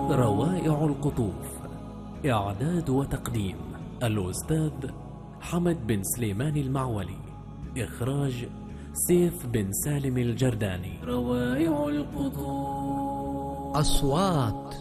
روائع القطوف. إعداد وتقديم الأستاذ حمد بن سليمان المعولي. إخراج سيف بن سالم الجرداني. روائع القطوف. أصوات